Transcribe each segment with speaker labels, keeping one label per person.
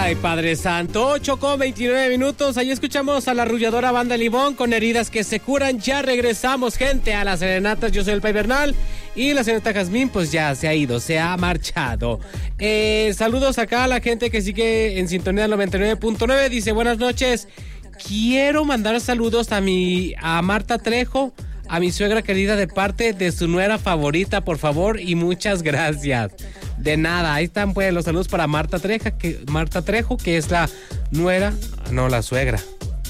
Speaker 1: Ay, Padre Santo, 8:29. Ahí escuchamos a la arrulladora Banda Limón con Heridas que se curan. Ya regresamos, gente, a las serenatas. Yo soy el Pai Bernal y la señorita Jazmín pues ya se ha ido, se ha marchado. Saludos acá a la gente que sigue en sintonía del 99.9. Dice, buenas noches. Quiero mandar saludos a Marta Trejo, a mi suegra querida, de parte de su nuera favorita, por favor, y muchas gracias. De nada, ahí están pues los saludos para Marta Trejo, que es la nuera, no, la suegra.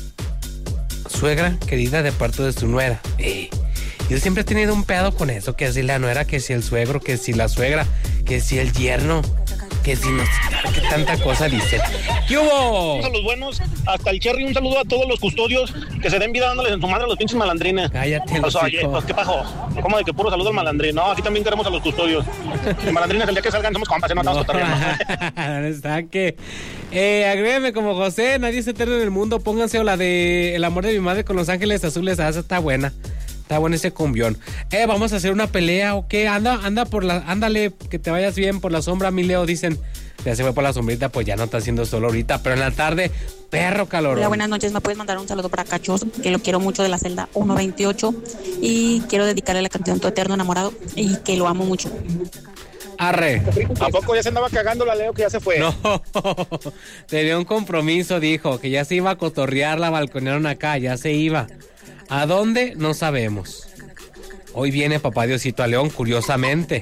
Speaker 1: Suegra querida de parte de su nuera. Yo siempre he tenido un pedo con eso, que si la nuera, que si el suegro, que si la suegra, que si el yerno, que si no sé, que tanta cosa dicen. ¿Qué hubo?
Speaker 2: A los buenos, hasta el Cherry, un saludo a todos los custodios que se den vida dándoles en su madre a los pinches malandrines.
Speaker 1: Cállate,
Speaker 2: pues, oye, pues qué pajo. ¿Cómo de que puro saludo al malandrín? No, aquí también queremos a los custodios. Los malandrines, el día que salgan somos compas, no estamos cotorreando.
Speaker 1: Está que agrégueme como José, nadie es eterno en el mundo. Pónganse o la de El amor de mi madre con Los Ángeles Azules. Esa está buena. Está bueno ese cumbión. Vamos a hacer una pelea, ¿o qué? Ándale, que te vayas bien por la sombra, mi Leo. Dicen, ya se fue por la sombrita, pues ya no está haciendo sol ahorita, pero en la tarde, perro calor.
Speaker 3: Hola, buenas noches. ¿Me puedes mandar un saludo para Cachos, que lo quiero mucho, de la celda 128? Y quiero dedicarle la canción Tu Eterno Enamorado y que lo amo mucho.
Speaker 1: Arre.
Speaker 2: ¿A poco ya se andaba cagando la Leo que ya se fue?
Speaker 1: No, tenía un compromiso, dijo, que ya se iba a cotorrear, la balconearon acá, ya se iba. ¿A dónde? No sabemos. Hoy viene papá Diosito a León, curiosamente,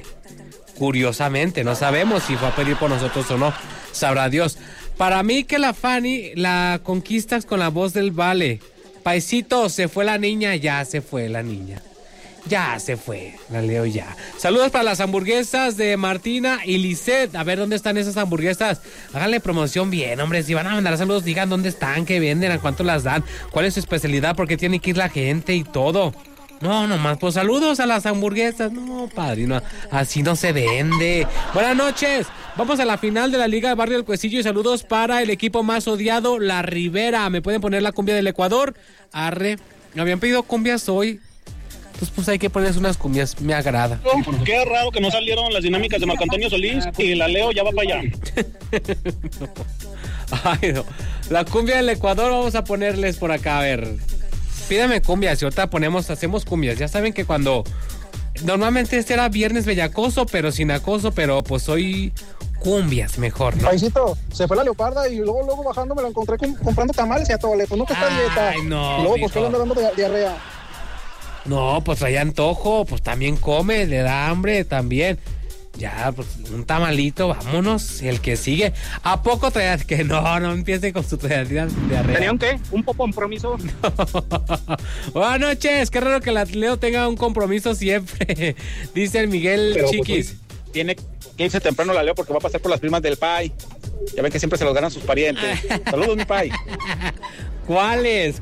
Speaker 1: no sabemos si fue a pedir por nosotros o no, sabrá Dios. Para mí que la Fanny la conquistas con la voz del vale. Paisito, se fue la niña, ya se fue la niña. Ya se fue, la Leo ya. Saludos para las hamburguesas de Martina y Lisette. A ver, ¿dónde están esas hamburguesas? Háganle promoción bien, hombre. Si van a mandar saludos, digan dónde están, qué venden, a cuánto las dan, cuál es su especialidad, porque tiene que ir la gente y todo. No, nomás, pues saludos a las hamburguesas. No, padrino, así no se vende. Buenas noches. Vamos a la final de la Liga del Barrio del Cuecillo y saludos para el equipo más odiado, La Ribera. ¿Me pueden poner la cumbia del Ecuador? Arre. Me habían pedido cumbias hoy. Pues hay que ponerse unas cumbias, me agrada.
Speaker 2: Qué raro que no salieron las dinámicas de Marco Antonio Solís y la Leo ya va para allá.
Speaker 1: No. Ay, no. La cumbia del Ecuador vamos a ponerles por acá, a ver. Pídame cumbias y ahorita hacemos cumbias. Ya saben que cuando... Normalmente este era viernes bellacoso, pero sin acoso, pero pues hoy cumbias mejor, ¿no?
Speaker 4: Paisito, se fue la leoparda y luego bajando me la encontré comprando tamales y a todo le pues no que está dieta.
Speaker 1: Ay, no.
Speaker 4: Y luego pues que le anda dando diarrea.
Speaker 1: No, pues traía antojo, pues también come, le da hambre también. Ya, pues un tamalito, vámonos, el que sigue. ¿A poco traías que no empiece con su diarrea?
Speaker 2: ¿Tenía un qué? ¿Un compromiso?
Speaker 1: No. Buenas noches, qué raro que la Leo tenga un compromiso siempre. Dice el Miguel pero, Chiquis.
Speaker 2: Pues, tiene que irse temprano la Leo porque va a pasar por las primas del Pai. Ya ven que siempre se los ganan sus parientes. Saludos, mi Pai.
Speaker 1: ¿Cuáles?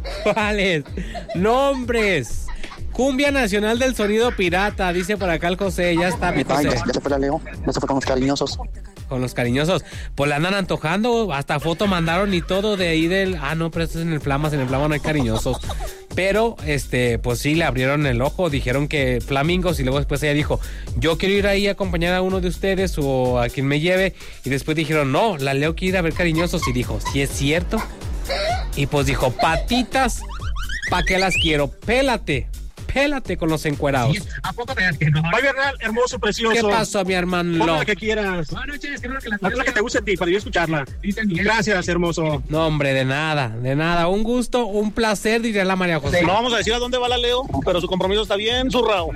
Speaker 1: Nombres. Cumbia Nacional del Sonido Pirata, dice por acá el José, ya está mi José.
Speaker 4: Ya se fue la Leo, ya se fue con los cariñosos.
Speaker 1: Con los cariñosos, pues le andan antojando, hasta foto mandaron y todo de ahí del... Ah, no, pero esto es en el Flama no hay cariñosos. Pero, pues sí, le abrieron el ojo, dijeron que Flamingos y luego después ella dijo, yo quiero ir ahí a acompañar a uno de ustedes o a quien me lleve. Y después dijeron, no, la Leo quiere ir a ver cariñosos y dijo, ¿sí es cierto? Y pues dijo, patitas, ¿pa' qué las quiero? Pélate con los encuerados.
Speaker 2: ¿A poco te no? Ay, Bernal, hermoso, precioso.
Speaker 1: ¿Qué pasó, mi hermano?
Speaker 2: Ponla la que quieras. Buenas noches, creo que la que te guste a ti, para yo escucharla. Gracias, hermoso.
Speaker 1: No, hombre, de nada. Un gusto, un placer, diría la María José.
Speaker 2: No vamos a decir a dónde va la Leo, pero su compromiso está bien zurrado.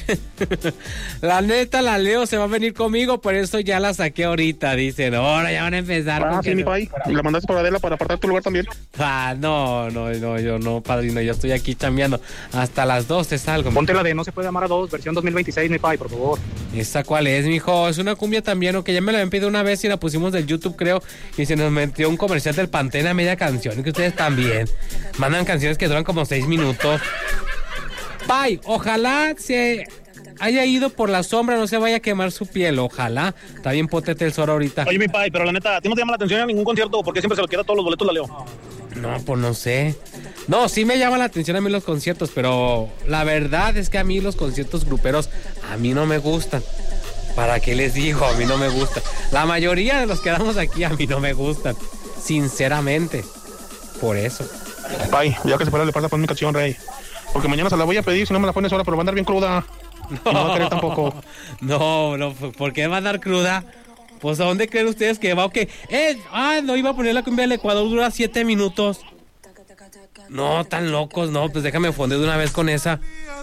Speaker 1: La neta, la Leo se va a venir conmigo, por eso ya la saqué ahorita. Dicen, ahora ya van a empezar.
Speaker 2: Sí, mi Pai. ¿Y la mandaste por Adela para apartar tu lugar también?
Speaker 1: No, yo no, padrino. Yo estoy aquí chambeando. Hasta las 2 es algo.
Speaker 2: Ponte la de No se puede amar a dos, versión 2026, mi Pai, por favor.
Speaker 1: ¿Esa cuál es, mijo? Es una cumbia también, o que ya me la habían pedido una vez y la pusimos del YouTube, creo, y se nos metió un comercial del Pantene a media canción. Y que ustedes también mandan canciones que duran como 6 minutos. Pai, ojalá se haya ido por la sombra, no se vaya a quemar su piel, ojalá. Está bien potete el sol ahorita.
Speaker 2: Oye, mi Pai, pero la neta, ¿a ti no te llama la atención a ningún concierto? Porque siempre se lo queda todos los boletos la Leo.
Speaker 1: No, pues no sé. No, sí me llama la atención a mí los conciertos, pero la verdad es que a mí los conciertos gruperos a mí no me gustan. ¿Para qué les digo? A mí no me gustan. La mayoría de los que damos aquí a mí no me gustan. sinceramente. Por eso.
Speaker 2: Ay, ya que se para, le pasa por mi canción, Rey. Porque mañana se la voy a pedir, si no me la pones ahora, pero va a andar bien cruda. Y no va a querer tampoco.
Speaker 1: No, ¿por qué va a dar cruda? Pues ¿a dónde creen ustedes que va o qué? No iba a poner la cumbia del Ecuador, dura 7 minutos. No, tan locos, no, pues déjame fondear de una vez con esa.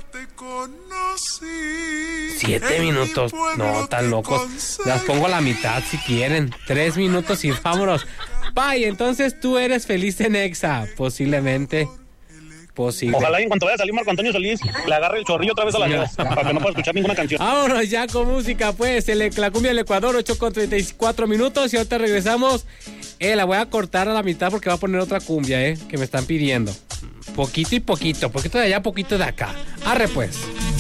Speaker 1: 7 minutos, no, tan locos. Las pongo a la mitad si quieren. 3 minutos y vámonos. Bye, entonces tú eres feliz en Exa, posiblemente.
Speaker 2: Ojalá en cuanto vaya a salir Marco Antonio Solís, le agarre el chorrillo otra vez a la voz, para que no pueda escuchar ninguna canción.
Speaker 1: Vámonos ya con música, pues. La cumbia del Ecuador, 8:34 minutos. Y ahorita regresamos. La voy a cortar a la mitad porque va a poner otra cumbia, que me están pidiendo. Poquito y poquito. Poquito de allá, poquito de acá. Arre, pues.